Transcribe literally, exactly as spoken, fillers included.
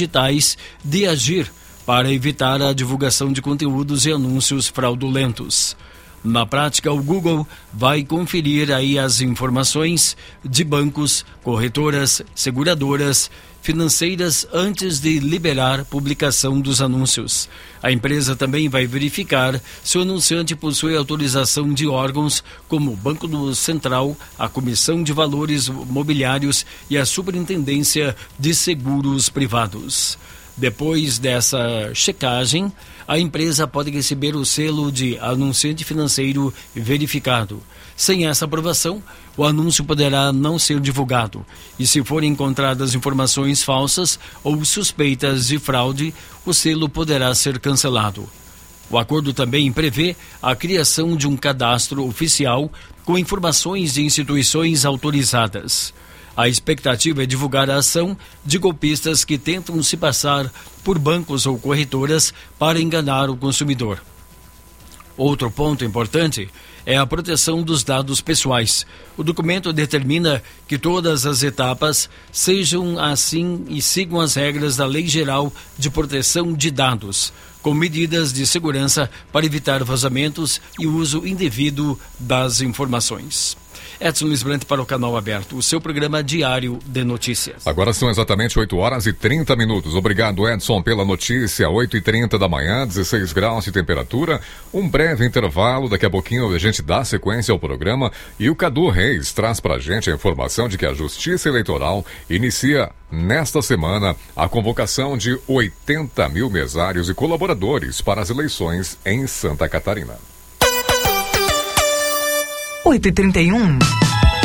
digitais de agir para evitar a divulgação de conteúdos e anúncios fraudulentos. Na prática, o Google vai conferir aí as informações de bancos, corretoras, seguradoras, financeiras antes de liberar publicação dos anúncios. A empresa também vai verificar se o anunciante possui autorização de órgãos como o Banco do Central, a Comissão de Valores Mobiliários e a Superintendência de Seguros Privados. Depois dessa checagem, a empresa pode receber o selo de anunciante financeiro verificado. Sem essa aprovação, o anúncio poderá não ser divulgado. E se forem encontradas informações falsas ou suspeitas de fraude, o selo poderá ser cancelado. O acordo também prevê a criação de um cadastro oficial com informações de instituições autorizadas. A expectativa é divulgar a ação de golpistas que tentam se passar por bancos ou corretoras para enganar o consumidor. Outro ponto importante é a proteção dos dados pessoais. O documento determina que todas as etapas sejam assim e sigam as regras da Lei Geral de Proteção de Dados, com medidas de segurança para evitar vazamentos e uso indevido das informações. Edson Luiz Brandt para o Canal Aberto, o seu programa diário de notícias. Agora são exatamente oito horas e trinta minutos. Obrigado, Edson, pela notícia. oito e trinta da manhã, dezesseis graus de temperatura. Um breve intervalo, daqui a pouquinho a gente dá sequência ao programa e o Cadu Reis traz pra gente a informação de que a Justiça Eleitoral inicia nesta semana a convocação de oitenta mil mesários e colaboradores para as eleições em Santa Catarina. oito e trinta e um.